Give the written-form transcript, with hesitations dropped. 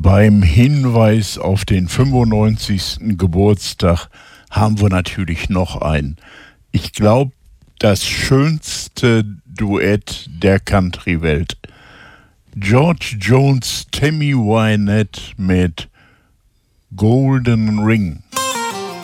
Beim Hinweis auf den 95. Geburtstag haben wir natürlich noch ein, ich glaube, das schönste Duett der Country-Welt. George Jones, Tammy Wynette mit Golden Ring.